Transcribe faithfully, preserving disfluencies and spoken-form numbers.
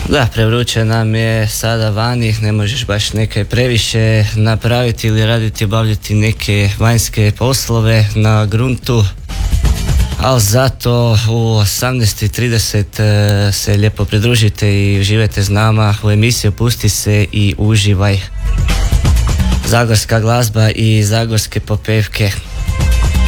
Da, prevruće nam je sada vani, ne možeš baš neke previše napraviti ili raditi, obavljati neke vanjske poslove na gruntu, ali zato u osamnaest i trideset se lijepo pridružite i uživajte s nama u emisiji Pusti se i uživaj. Zagorska glazba i zagorske popevke.